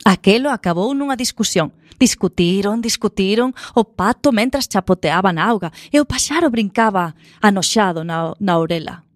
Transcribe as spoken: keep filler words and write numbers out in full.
Aquelo acabou nunha discusión. Discutiron, discutiron, o pato mentras chapoteaba na auga e o paxaro brincaba anoxado na, na orela.